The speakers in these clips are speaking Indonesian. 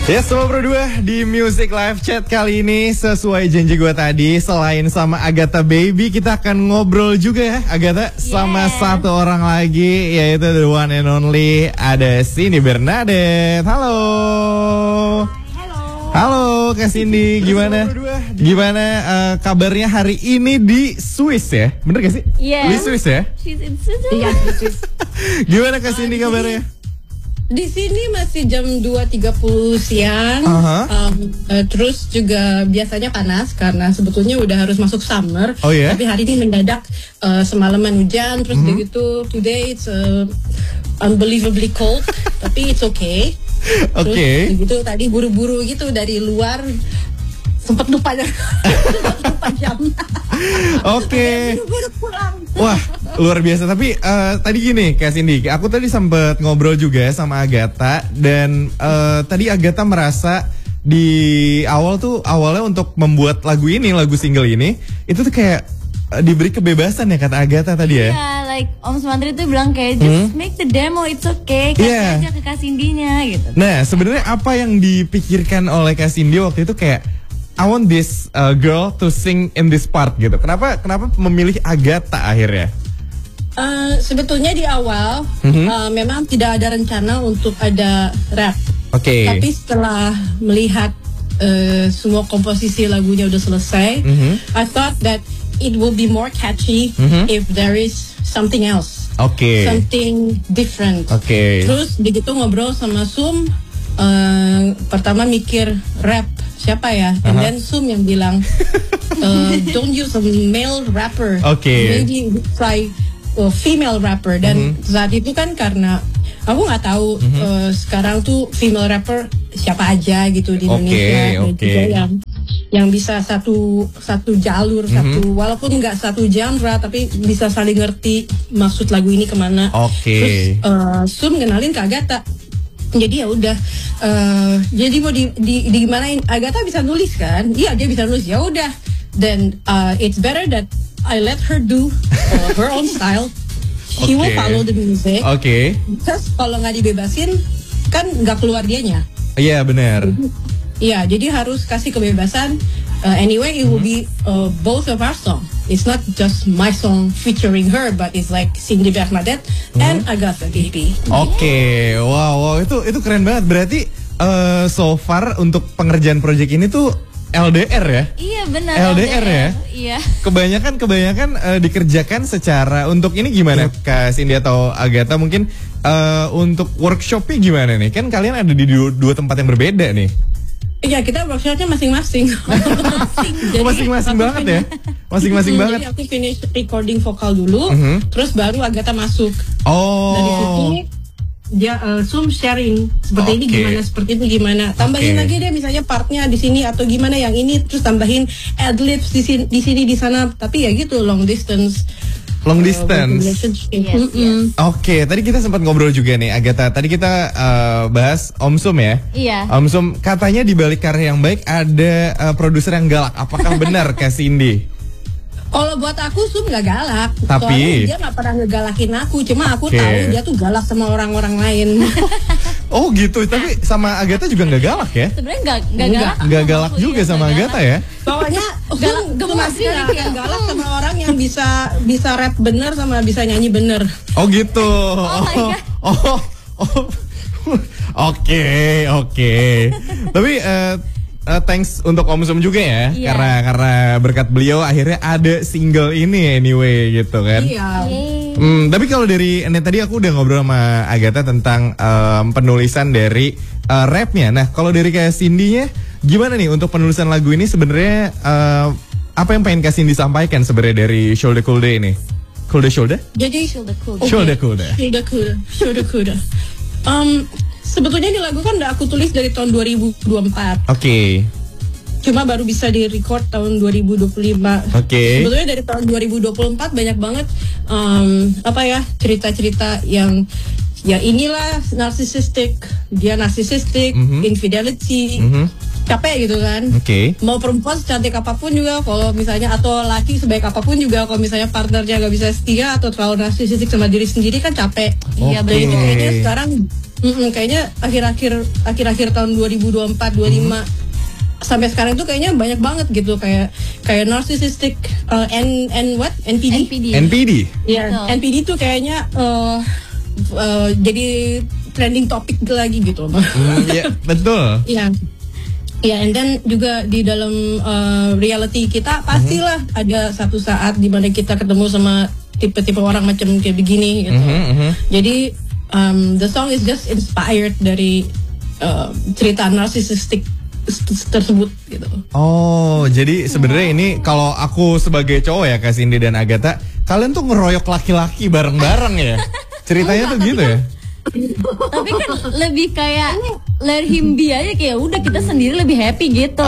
Ya, semua berdua di Music Live Chat kali ini sesuai janji gue tadi, selain sama Agatha Baby, kita akan ngobrol juga ya, Agatha, sama satu orang lagi, yaitu the one and only, ada Cindy Bernadette. Halo. Halo Kak Cindy, gimana? Gimana kabarnya hari ini di Swiss ya? Bener gak sih? Iya. Di Swiss ya? She's in Switzerland. Iya, di Swiss. Gimana Kak Cindy kabarnya? Di sini masih jam 2.30 siang. Terus juga biasanya panas karena sebetulnya udah harus masuk summer. Oh ya? Tapi hari ini mendadak semalaman hujan. Terus begitu today it's unbelievably cold. Tapi it's okay. Terus begitu tadi buru-buru gitu dari luar, sempat lupa jam. Buru-buru pulang. Wah, luar biasa. Tapi tadi gini Kak Cindy, aku tadi sempat ngobrol juga sama Agatha. Dan tadi Agatha merasa di awalnya untuk membuat lagu single ini, itu tuh kayak diberi kebebasan ya, kata Agatha tadi ya. Iya, like Om Sumantri tuh bilang kayak just make the demo, it's okay, kasih aja ke Kak Cindy-nya gitu. Nah, sebenarnya apa yang dipikirkan oleh Kak Cindy waktu itu kayak I want this girl to sing in this part gitu. Kenapa memilih Agatha akhirnya? Sebetulnya di awal memang tidak ada rencana untuk ada rap. Tapi setelah melihat semua komposisi lagunya udah selesai, I thought that it will be more catchy if there is something else. Something different. Terus begitu ngobrol sama Sum, pertama mikir rap siapa ya, and then Sum yang bilang don't use a male rapper, maybe try a female rapper. Dan saat itu kan karena aku nggak tahu sekarang tuh female rapper siapa aja gitu di Indonesia, dan juga yang bisa satu jalur, walaupun nggak satu genre tapi bisa saling ngerti maksud lagu ini kemana. Terus Sum kenalin ke Agatha. Jadi ya udah, jadi mau digimanain, Agatha bisa nulis kan? Iya, dia bisa nulis. Ya udah, then it's better that I let her do her own style. She will follow the music. Terus kalau nggak dibebasin kan nggak keluar dianya. Iya, benar. Iya, jadi harus kasih kebebasan. Anyway, it will be both of our song. It's not just my song featuring her, but it's like Cindy Bernadette and Agatha Baby. Wow, itu keren banget. Berarti so far untuk pengerjaan project ini tuh LDR ya? Iya, benar. LDR ya? Iya. Kebanyakan dikerjakan secara, untuk ini gimana Kak Cindy atau Agatha mungkin untuk workshopnya gimana nih? Kan kalian ada di dua tempat yang berbeda nih. Iya, kita workshopnya masing-masing. Masing-masing banget ya? Masing-masing banget. Jadi aku finish recording vokal dulu, terus baru Agatha masuk. Dari situ dia Sum sharing seperti ini gimana, seperti itu gimana. Tambahin lagi deh misalnya partnya di sini atau gimana yang ini, terus tambahin ad-libs di sini di sana. Tapi ya gitu, long distance. Yes. Tadi kita sempat ngobrol juga nih Agatha. Tadi kita bahas Om Sum ya. Iya. Om Sum katanya di balik karya yang baik ada produser yang galak. Apakah benar Kak Cindy? Kalau buat aku Sum gak galak. Tapi soalnya dia gak pernah ngegalakin aku. Cuma aku tahu dia tuh galak sama orang-orang lain. Oh gitu. Tapi sama Agatha juga gak galak ya? Sebenarnya gak galak. Gak galak juga sama Agatha ya? Pokoknya gemas sih yang galak sama orang yang bisa rap bener sama bisa nyanyi bener. Oh gitu. Oke. Tapi thanks untuk Om Sum juga ya, karena berkat beliau akhirnya ada single ini anyway gitu kan. Tapi kalau dari tadi aku udah ngobrol sama Agatha tentang penulisan dari rapnya. Nah kalau dari Kak Cindy-nya gimana nih untuk penulisan lagu ini sebenarnya, apa yang pengen Kak Cindy sampaikan sebenarnya dari Shoulda Coolda ini? Shoulda? Jadi Shoulda Coolda. Sebetulnya ini lagu kan udah aku tulis dari tahun 2024. Cuma baru bisa di-record tahun 2025. Sebetulnya dari tahun 2024 banyak banget cerita-cerita yang ya inilah narcissistic, dia narcissistic, infidelity, capek gitu kan. Mau perempuan secantik apapun juga, kalau misalnya atau laki sebaik apapun juga, kalau misalnya partnernya gak bisa setia atau terlalu narsisistik sama diri sendiri kan capek. Iya, jadi itu kayaknya sekarang kayaknya akhir-akhir tahun 2024 25 sampai sekarang itu kayaknya banyak banget gitu, kayak narcissistic NPD. Ya, NPD tuh kayaknya jadi trending topik lagi gitu. Iya, betul. Iya. Ya, and then juga di dalam reality kita pastilah ada satu saat di mana kita ketemu sama tipe-tipe orang macam kayak begini gitu. Jadi the song is just inspired dari cerita narsisistik tersebut gitu. Oh, jadi sebenarnya ini kalau aku sebagai cowok ya Kak Cindy dan Agatha, kalian tuh ngeroyok laki-laki bareng-bareng ya? Ceritanya tuh gitu ya? Tapi kan lebih kayak let him be aja, kayak udah kita sendiri lebih happy gitu.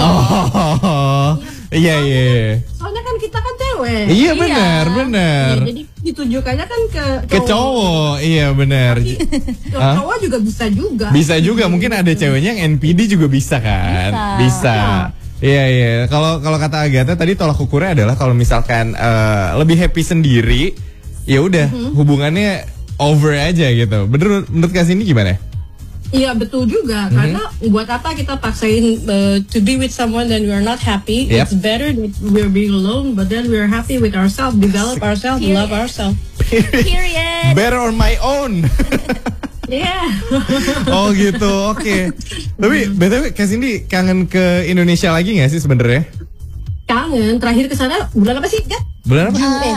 Iya. Soalnya kan kita kan cewek. Iya benar. Ya, jadi ditujukannya kan ke cowok. Iya benar. Cowok juga bisa juga. Bisa juga, mungkin ada ceweknya yang NPD juga bisa kan? Bisa. Iya. Kalau kata Agatha tadi tolak ukurnya adalah kalau misalkan lebih happy sendiri, ya udah hubungannya over aja gitu. Menurut Kak Cindy gimana? Iya betul juga, karena buat apa kita paksain to be with someone then we are not happy. It's better that we're being alone, but then we're happy with ourselves, develop ourselves, love ourselves. Period. Better on my own. Yeah. Oh gitu, oke. Tapi BTW Kak Cindy kangen ke Indonesia lagi nggak sih sebenarnya? Kangen. Terakhir ke sana bulan apa sih? Bulan apa?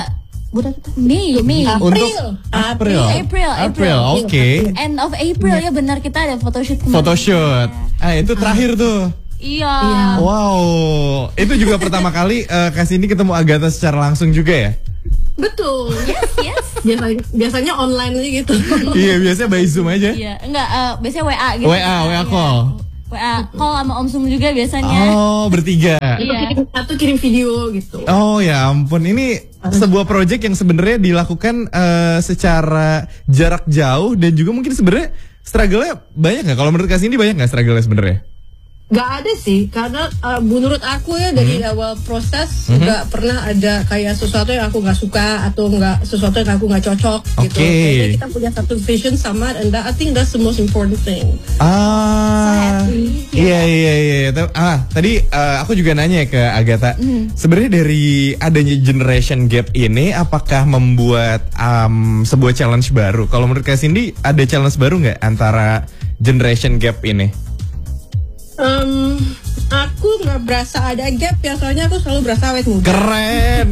Mei. Untuk April. Oke. End of April ya, benar, kita ada photoshoot. Itu terakhir tuh. Iya. Wow. Itu juga pertama kali Kak Cindy ketemu Agatha secara langsung juga ya? Betul. Yes. Biasanya online aja gitu. Iya, biasanya by Zoom aja. Iya, enggak, biasanya WA gitu. WA call. WA call sama Om Sum juga biasanya. Oh, bertiga. Iya. Atau kirim video gitu. Oh ya ampun, ini sebuah project yang sebenarnya dilakukan secara jarak jauh dan juga mungkin sebenarnya struggle-nya banyak nggak? Kalau menurut Kak Cindy banyak nggak struggle-nya sebenarnya? Gak ada sih, karena menurut aku ya dari awal proses nggak pernah ada kayak sesuatu yang aku nggak suka atau nggak sesuatu yang aku nggak cocok gitu. Kayaknya kita punya satu vision sama, and I think that's the most important thing. Iya. Tadi aku juga nanya ke Agatha, sebenarnya dari adanya generation gap ini, apakah membuat sebuah challenge baru? Kalau menurut Kak Cindy, ada challenge baru nggak antara generation gap ini? Aku nggak berasa ada gap ya, soalnya aku selalu berasa awet muda. Keren.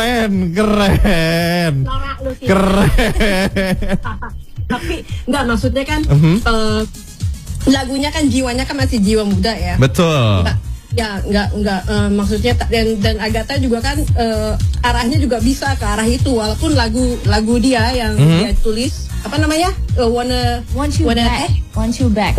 Tapi nggak, maksudnya kan lagunya kan jiwanya kan masih jiwa muda ya. Betul. Nggak maksudnya dan Agatha juga kan arahnya juga bisa ke arah itu, walaupun lagu dia yang dia tulis apa namanya Want you back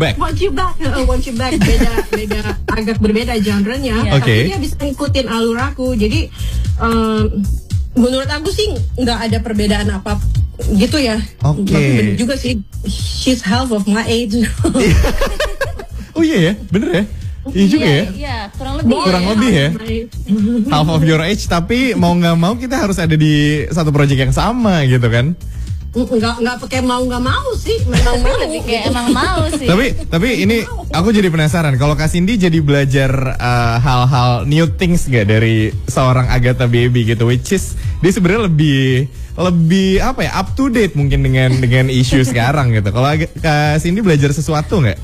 beda agak berbeda genrenya, tapi dia bisa ngikutin alur aku. Jadi menurut aku sih nggak ada perbedaan apa gitu ya. Bener juga sih, she's half of my age. Oh iya ya, bener ya. Iya juga ya. Iya, kurang lebih ya. Half of your age, tapi mau nggak mau kita harus ada di satu project yang sama gitu kan. Nggak pakai mau nggak mau sih, memang mau. Emang mau sih. Tapi ini aku jadi penasaran, kalau Kak Cindy jadi belajar hal-hal new things gak dari seorang Agatha Baby gitu, which is dia sebenarnya lebih apa ya, up to date mungkin dengan isu sekarang gitu. Kalau Kak Cindy belajar sesuatu nggak?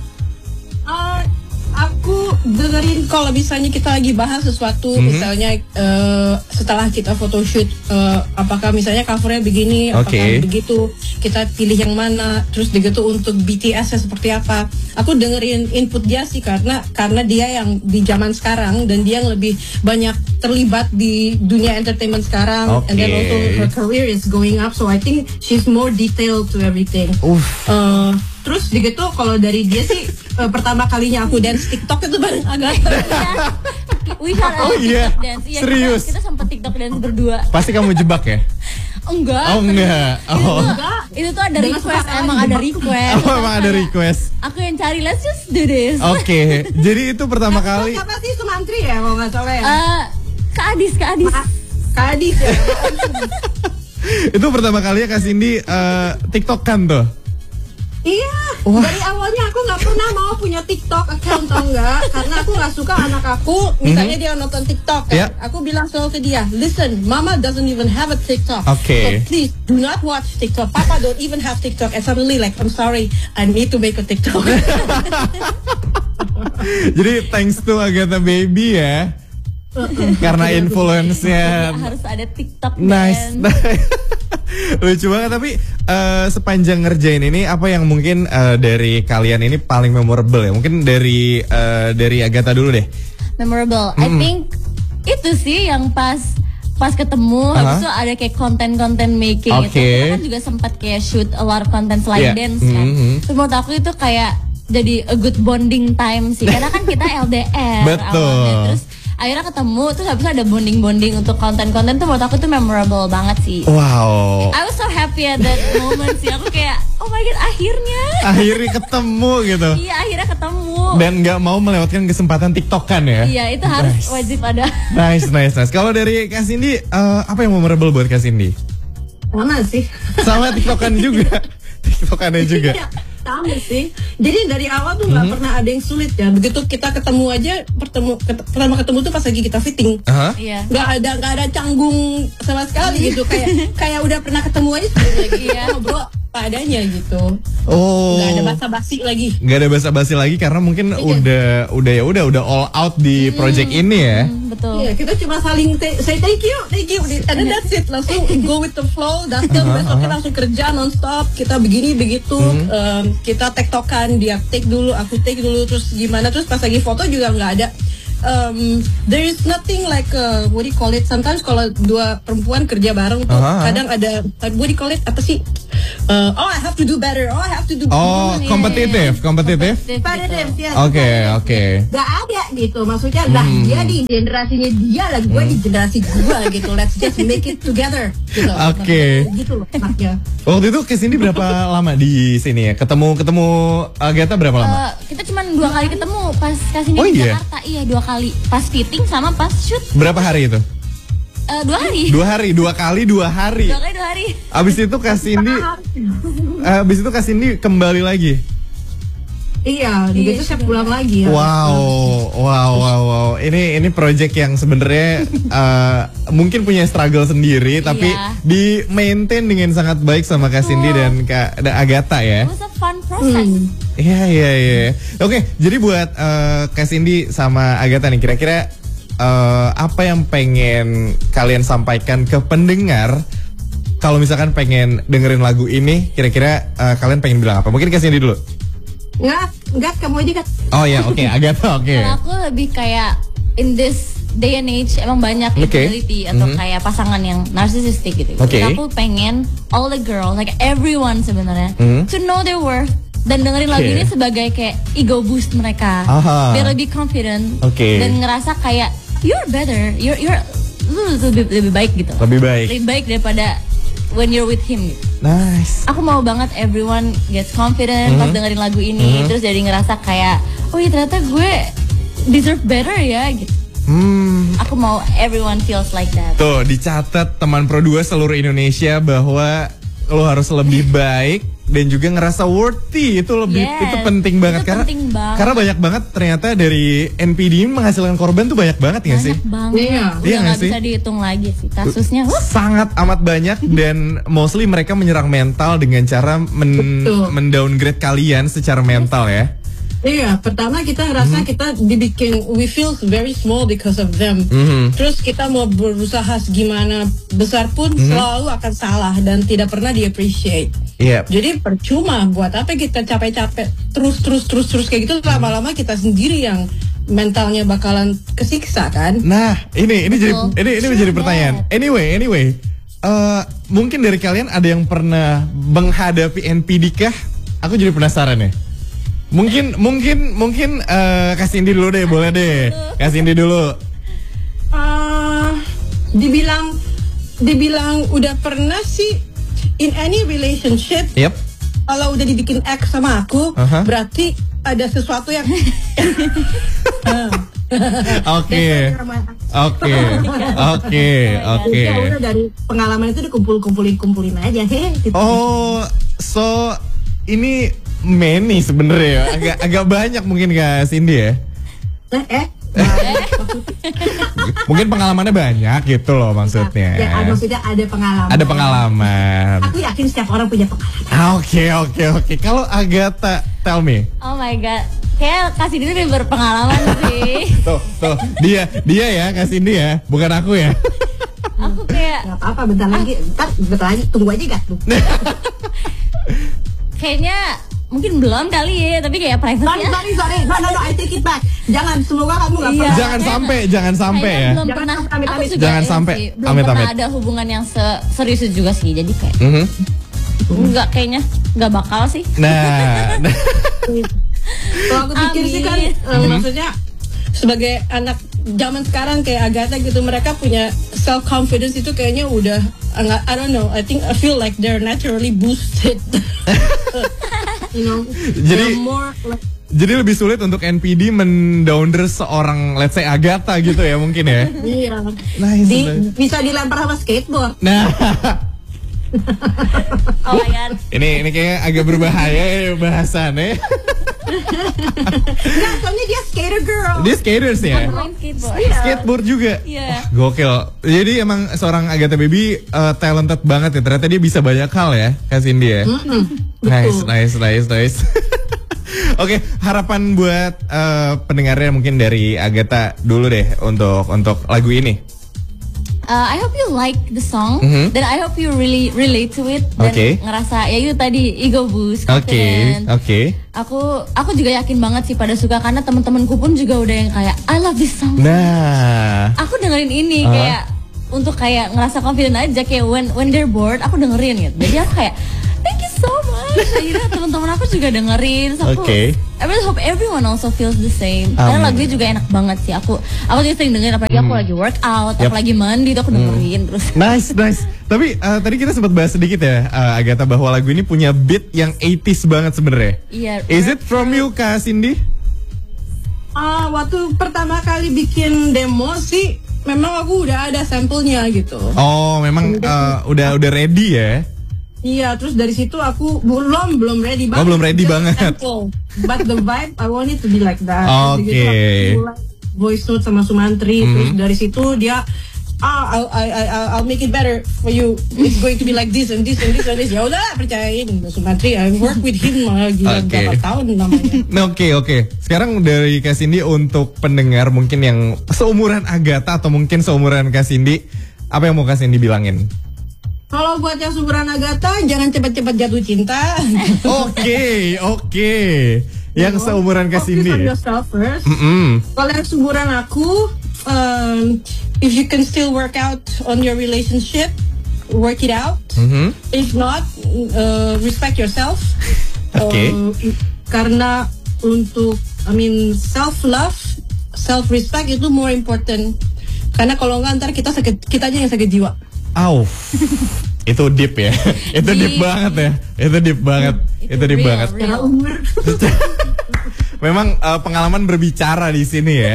Aku dengerin kalau misalnya kita lagi bahas sesuatu, misalnya setelah kita photoshoot, apakah misalnya covernya begini, apakah begitu, kita pilih yang mana, terus begitu untuk BTS seperti apa. Aku dengerin input dia sih, karena dia yang di zaman sekarang dan dia yang lebih banyak terlibat di dunia entertainment sekarang, and then also her career is going up, so I think she's more detailed to everything. Terus begitu kalau dari dia sih pertama kalinya aku dance TikTok itu bareng Agatha. We had a TikTok dance. Serius? Kita sempat TikTok dance berdua. Pasti kamu jebak ya? Enggak. Oh enggak. Oh. Itu tuh ada request, emang ada request. Oh, emang ada request. Aku yang cari, let's just do this. Oke, jadi itu pertama kali. Siapa sih Sumantri ya kalau nggak salah ya? Kak Adis. Kak Adis ya. Itu pertama kali ya Kak Cindy TikTok kan tuh? Iya, dari awalnya aku nggak pernah mau punya TikTok account atau enggak, karena aku nggak suka anak aku, misalnya dia nonton TikTok kan, aku bilang selalu ke dia, listen, Mama doesn't even have a TikTok, so please do not watch TikTok. Papa don't even have TikTok, and suddenly like, I'm sorry, I need to make a TikTok. Jadi thanks to Agatha Baby ya. Karena influence-nya harus ada TikTok. Nice. Lucu banget. Tapi sepanjang ngerjain ini apa yang mungkin dari kalian ini paling memorable ya? Mungkin dari Agatha dulu deh. Memorable. I think itu sih yang pas ketemu, habis itu ada kayak konten making gitu. Kita kan juga sempat kayak shoot a lot of content selain dance kan. Terus menurut aku itu kayak jadi a good bonding time sih. Karena kan kita LDR awalnya. Terus akhirnya ketemu, terus habis ada bonding untuk konten-konten tuh menurut aku tuh memorable banget sih. Wow. I was so happy at that moment sih. Aku kayak, oh my god, akhirnya ketemu gitu. Iya, akhirnya ketemu. Dan nggak mau melewatkan kesempatan TikTok-kan ya. Iya, itu harus wajib ada. Nice. Kalau dari Kak Cindy, apa yang memorable buat Kak Cindy? Mana sih? Sama TikTok-an juga. TikTok-annya juga. Sama sih. Jadi dari awal tuh nggak pernah ada yang sulit ya. Begitu kita ketemu aja, pertama ketemu tuh pas lagi kita fitting. Iya. Nggak ada canggung sama sekali gitu. Kayak udah pernah ketemu aja lagi. Iya. Ngobrol apa adanya gitu. Oh. Nggak ada basa-basi lagi. Nggak ada basa-basi lagi karena mungkin udah all out di project ini ya. Betul. Iya, kita cuma saling say thank you, and then that's it. Langsung go with the flow, datang besoknya langsung kerja nonstop. Kita begini begitu, kita tektokan, dia take dulu, aku take dulu, terus gimana, terus pas lagi foto juga nggak ada. There is nothing like what do you call it? Sometimes kalau dua perempuan kerja bareng tuh kadang ada what do you call it? Apa sih? I have to do better. I have to do. Kompetitif. Yes. Oke. Gak ada gitu. Maksudnya lah dia di generasinya dia lah, gue di generasi gue gitu. Let's just make it together. Gitu. Oke. Gitu loh anaknya. Waktu itu kesini berapa lama di sini ya? Ketemu Agatha berapa lama? Kita cuma 2 kali ketemu pas kesini di Jakarta. Iya, 2 kali. Pas fitting sama pas shoot. Berapa hari itu? 2 hari. 2 hari, 2 kali 2 hari. 2 kali 2 hari. Abis itu Kak Cindy kembali lagi. Iya, gitu saya pulang lagi ya. Wow. Ini project yang sebenarnya mungkin punya struggle sendiri, tapi di maintain dengan sangat baik sama Kak Cindy dan Kak Agatha ya. It was a fun process. Iya. Oke, jadi buat Kak Cindy sama Agatha nih, kira-kira apa yang pengen kalian sampaikan ke pendengar? Kalau misalkan pengen dengerin lagu ini, kira-kira kalian pengen bilang apa? Mungkin Kak Cindy dulu. Enggak, kamu aja kan. Oh ya, oke, Agatha, oke. Kalau aku lebih kayak in this day and age emang banyak infidelity atau kayak pasangan yang narsisistik gitu. Jadi aku pengen all the girls, like everyone sebenarnya, to know their worth dan dengerin lagu ini sebagai kayak ego boost mereka, biar lebih confident dan ngerasa kayak you're better, lu lebih baik gitu. Lebih baik daripada when you're with him gitu. Nice. Aku mau banget everyone gets confident pas dengerin lagu ini, terus jadi ngerasa kayak, oh iya ternyata gue deserve better ya gitu. Aku mau everyone feels like that. Tuh dicatat teman Pro 2 seluruh Indonesia bahwa lo harus lebih baik dan juga ngerasa worthy, itu penting banget karena banyak banget ternyata dari NPD menghasilkan korban tuh banyak banget nggak sih? Banyak banget. Udah nggak bisa dihitung lagi sih kasusnya. Sangat amat banyak dan mostly mereka menyerang mental dengan cara mendowngrade kalian secara mental ya. Iya, pertama kita ngerasa kita dibikin, we feel very small because of them. Terus kita mau berusaha segimana besar pun selalu akan salah dan tidak pernah di-appreciate. Jadi percuma, buat apa kita capek-capek terus kayak gitu, lama-lama kita sendiri yang mentalnya bakalan kesiksa kan. Nah, ini menjadi pertanyaan. Anyway, mungkin dari kalian ada yang pernah menghadapi NPD kah? Aku jadi penasaran ya. Mungkin Kak Cindy dulu deh, boleh deh. Kak Cindy dulu. Dibilang dibilang udah pernah sih in any relationship. Yep. Kalau udah dibikin X sama aku, berarti ada sesuatu yang Oke. Ya udah dari pengalaman itu dikumpulin aja gitu. Oh, so ini many sebenarnya ya. Agak banyak mungkin Kak Cindy ya. Mungkin pengalamannya banyak gitu loh maksudnya. Ya, maksudnya ada pengalaman. Ada pengalaman. Aku yakin setiap orang punya pengalaman. Oke. Kalau Agatha, tell me. Oh my god, kayak Kak Cindy lebih berpengalaman sih. Tuh, dia ya Kak Cindy ya, bukan aku ya. Aku kayak. Gak apa-apa, bentar lagi, tunggu aja gak tuh. Kayaknya mungkin belum kali ya, tapi kayak private. Sorry. No, I take it back. Jangan, semoga kamu gak pernah. Jangan sampai ya. Belum pernah. Aku juga jangan sampai. Belum pernah ada hubungan yang serius juga sih. Jadi kayak enggak, kayaknya enggak bakal sih. Nah. Kalau aku pikir sih kan, maksudnya sebagai anak zaman sekarang kayak Agatha gitu, mereka punya self confidence itu kayaknya udah, I don't know, I feel like they're naturally boosted. You know, jadi lebih sulit untuk NPD mendowner seorang, let's say Agatha gitu ya mungkin ya. Iya. Bisa dilempar sama skateboard. Nah. Oh my god. Ini kayak agak berbahaya ya bahasannya. Enggak, soalnya dia skater girl. Dia skaters ya. Skateboard juga. Yeah. Gokil. Jadi emang seorang Agatha Baby talented banget ya. Ternyata dia bisa banyak hal ya, Kak Cindy ya. Nice. Oke, harapan buat pendengarnya mungkin dari Agatha dulu deh untuk lagu ini. I hope you like the song, dan I hope you really relate to it, dan ngerasa ya itu tadi ego boost, confident. Aku juga yakin banget sih pada suka, karena teman-temanku pun juga udah yang kayak I love this song. Nah, aku dengerin ini kayak untuk kayak ngerasa confident aja, kayak when they're bored aku dengerin gitu. Jadi aku kayak thank you so much. Akhirnya teman-teman aku juga dengerin. So I really hope everyone also feels the same. Karena lagunya juga enak banget sih. Aku juga sering dengerin, apalagi aku lagi workout, aku lagi mandi, aku dengerin terus. Nice. Tapi tadi kita sempat bahas sedikit ya, Agatha, bahwa lagu ini punya beat yang 80s banget sebenarnya. Iya. Is it from you, Kak Cindy? Waktu pertama kali bikin demo sih, memang aku udah ada sampelnya gitu. Oh, memang udah ready ya? Iya, terus dari situ aku belum ready banget. Belum ready banget. Sample. But the vibe, I want it to be like that. Oke. Voice note sama Sumantri, terus dari situ dia, I'll make it better for you. It's going to be like this and this and this and this. Ya udah, percayain Sumantri. I work with him gila berapa tahun namanya. Oke. Sekarang dari Kak Cindy untuk pendengar mungkin yang seumuran Agatha atau mungkin seumuran Kak Cindy, apa yang mau Kak Cindy bilangin? Kalau buat yang seumuran Agatha, jangan cepat-cepat jatuh cinta. Oke. Yang seumuran Kak Cindy. Focus on yourself first. Kalau yang seumuran aku, if you can still work out on your relationship, work it out. If not, respect yourself. Karena untuk, self-love, self-respect itu more important. Karena kalau nggak ntar kitanya yang sakit jiwa. Itu deep ya. Itu deep banget ya. Itu deep banget. Memang pengalaman berbicara di sini ya.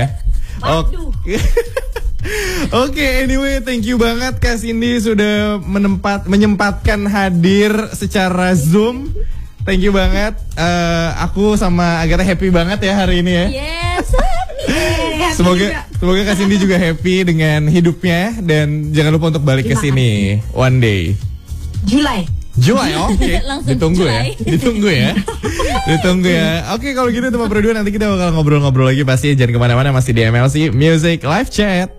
Oke, anyway, thank you banget Kak Cindy sudah menyempatkan hadir secara Zoom. Thank you banget. Aku sama Agatha happy banget ya hari ini ya. Yes. Semoga Kak Cindy juga happy dengan hidupnya, dan jangan lupa untuk balik ke sini one day. Julai, oke. Ditunggu ya. Oke, kalau gitu teman berdua, nanti kita bakal ngobrol-ngobrol lagi pasti. Jangan kemana-mana, masih di MLC Music Live Chat.